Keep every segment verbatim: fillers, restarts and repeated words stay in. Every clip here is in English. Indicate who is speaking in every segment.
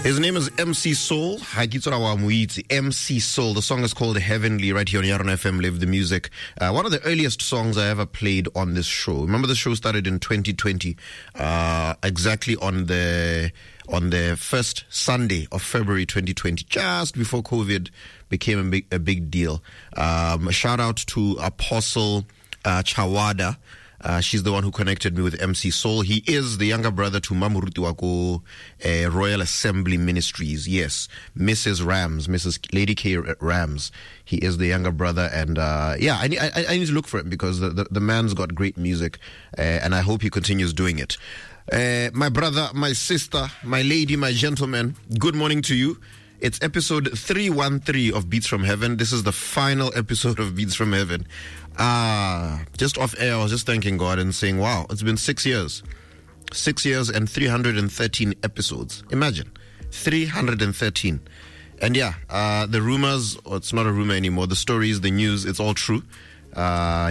Speaker 1: His name is M C Soul. M C Soul. The song is called Heavenly, right here on Yarona F M, Live the Music. Uh, one of the earliest songs I ever played on this show. Remember, the show started in twenty twenty, uh, exactly on the on the first Sunday of February twenty twenty, just before COVID became a big, a big deal. Um, a shout out to Apostle uh, Chawada. Uh, she's the one who connected me with M C Soul. He is the younger brother to Mamuruti Wako uh, Royal Assembly Ministries. Yes, Missus Rams, Missus Lady K Rams. He is the younger brother, and uh, yeah, I, I, I need to look for him because the, the, the man's got great music, uh, and I hope he continues doing it. Uh, my brother, my sister, my lady, my gentleman, good morning to you. It's episode three one three of Beats from Heaven. This is the final episode of Beats from Heaven. Ah, uh, just off air, I was just thanking God and saying, wow, it's been six years. Six years and three hundred thirteen episodes. Imagine, three hundred thirteen. And yeah, uh, the rumors, or it's not a rumor anymore, the stories, the news, it's all true. Uh,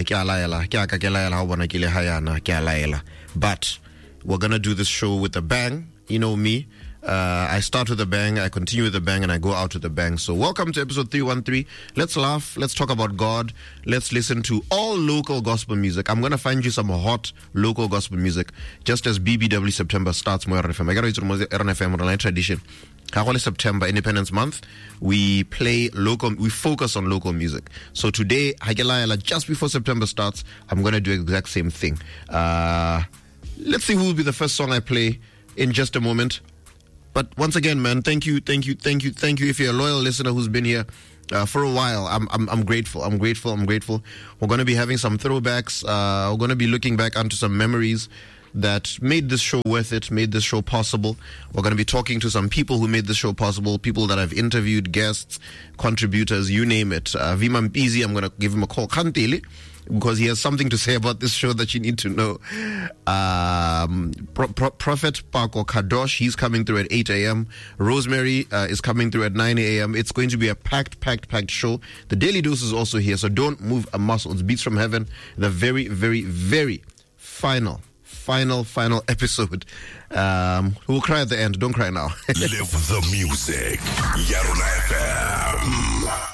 Speaker 1: but we're going to do this show with a bang. You know me. Uh, I start with a bang, I continue with a bang, and I go out with a bang. So welcome to episode three one three. Let's laugh, let's talk about God, let's listen to all local gospel music. I'm going to find you some hot local gospel music, just as B B W September starts more R F M. I got to R F M online tradition. September, Independence Month, we play local, we focus on local music. So today, just before September starts, I'm going to do the exact same thing. Uh, let's see who will be the first song I play in just a moment. But once again, man, thank you, thank you, thank you, thank you. If you're a loyal listener who's been here uh, for a while, I'm, I'm, I'm grateful. I'm grateful. I'm grateful. We're going to be having some throwbacks. Uh, we're going to be looking back onto some memories that made this show worth it, made this show possible. We're going to be talking to some people who made this show possible, people that I've interviewed, guests, contributors, you name it. Uh, Vima Mpizi, I'm going to give him a call. Kantele, because he has something to say about this show that you need to know. Um, Pro- Pro- Prophet Pako Kadosh, he's coming through at eight a.m. Rosemary uh, is coming through at nine a.m. It's going to be a packed, packed, packed show. The Daily Dose is also here, so don't move a muscle. It's Beats from Heaven, the very, very, very final, final, final episode. Um, we'll cry at the end. Don't cry now.
Speaker 2: Live the music. Yarona F M.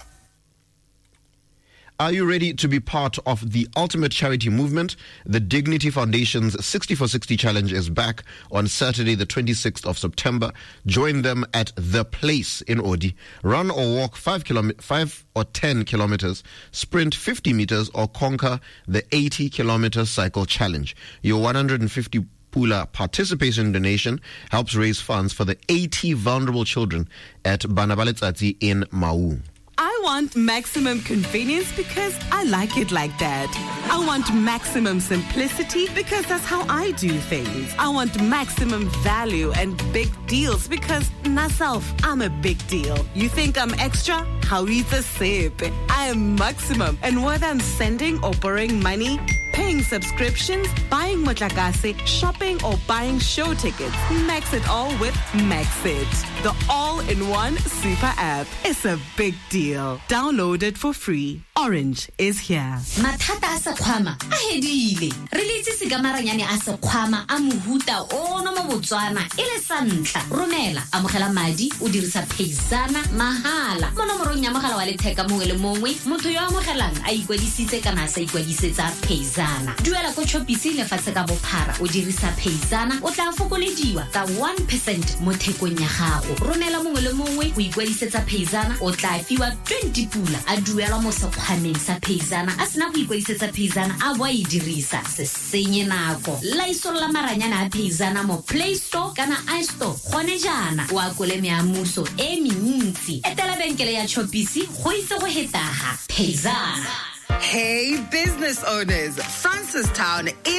Speaker 1: Are you ready to be part of the ultimate charity movement? The Dignity Foundation's sixty for sixty challenge is back on Saturday, the twenty-sixth of September. Join them at The Place in Odi. Run or walk five, kilom- five or ten kilometers, sprint fifty meters, or conquer the eighty kilometer cycle challenge. Your one hundred fifty Pula participation donation helps raise funds for the eighty vulnerable children at Banabaletsatsi in Mau.
Speaker 3: I want maximum convenience because I like it like that. I want maximum simplicity because that's how I do things. I want maximum value and big deals because myself, I'm a big deal. You think I'm extra? How is a sip? I am maximum. And whether I'm sending or borrowing money, paying subscriptions, buying motlakase, shopping or buying show tickets, max it all with Maxit, the all-in-one super app. It's a big deal. Download it for free. Orange is here.
Speaker 4: Mathata asa khwama a hedile re litse se ka maranyane asa khwama a mohuta o no mo Botswana ile santla romela amogela madi o dirisa Payzana mahala mo nomorong ya mogala wa letheka mongwe le mongwe motho yo amogelang a ikwadisitse kana sa ikwadisetsa Payzana duela go chopisi le fatse ka bophara o dirisa Payzana o tla fokolediwa ka one percent mo thekong ya gago romela mongwe le mongwe o ikwadisetsa Payzana o tla fiwa twenty pula a duelwa mo sekgwameng sa Payzana a sena go ikwadisetsa Payzana a bo a idirisa se senye nako la isola maranyana a Payzana mo Play Store kana iStore gone jana wa kole meamuso e mentsi etela benkele ya Chopisi go itse go hetaga Payzana.
Speaker 5: Hey business owners, Francistown